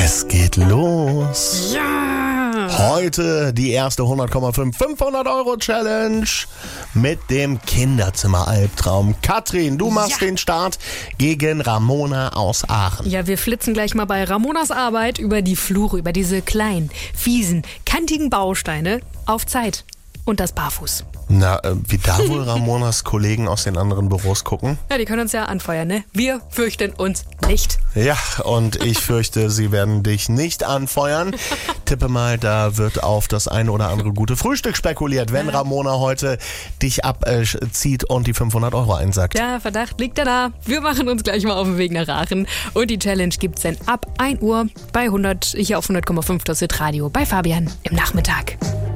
Es geht los. Ja! Heute die erste 100,5 500-Euro-Challenge mit dem Kinderzimmer-Albtraum. Katrin, du machst den Start gegen Ramona aus Aachen. Ja, wir flitzen gleich mal bei Ramonas Arbeit über die Flure, über diese kleinen, fiesen, kantigen Bausteine auf Zeit. Und das barfuß. Na, wie da wohl Ramonas Kollegen aus den anderen Büros gucken? Ja, die können uns ja anfeuern, ne? Wir fürchten uns nicht. Ja, und ich fürchte, sie werden dich nicht anfeuern. Tippe mal, da wird auf das eine oder andere gute Frühstück spekuliert, wenn Ramona heute dich abzieht und die 500 Euro einsackt. Der Verdacht liegt da. Wir machen uns gleich mal auf den Weg nach Aachen. Und die Challenge gibt's dann ab 1 Uhr bei 100, hier auf 100,5 das Radio bei Fabian im Nachmittag.